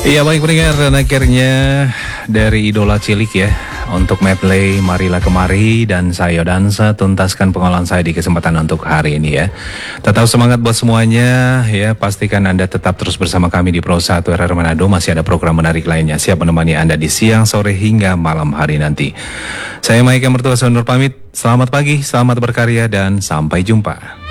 Iya baik pendengar, dan akhirnya dari idola cilik ya untuk medley Marilah Kemari dan Sayo Dansa tuntaskan pengolahan saya di kesempatan untuk hari ini ya. Tetap semangat buat semuanya ya, pastikan Anda tetap terus bersama kami di Pro 1 RR Manado, masih ada program menarik lainnya siap menemani Anda di siang, sore hingga malam hari nanti. Saya Maika Mertua Sonur pamit, selamat pagi, selamat berkarya dan sampai jumpa.